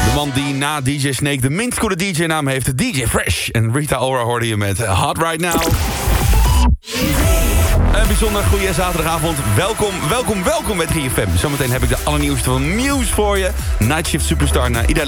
De man die na DJ Snake de minst coole DJ-naam heeft, DJ Fresh. En Rita Ora hoorde je met Hot Right Now. Een bijzonder goede zaterdagavond. Welkom met 3FM. Zometeen heb ik de allernieuwste van nieuws voor je. Night Shift Superstar naar Ida